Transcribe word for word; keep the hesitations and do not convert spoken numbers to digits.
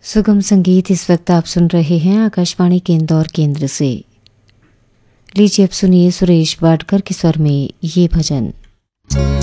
सुगम संगीत इस वक्त आप सुन रहे हैं आकाशवाणी के इंदौर केंद्र से। लीजिए अब सुनिए सुरेश वाडकर के स्वर में ये भजन।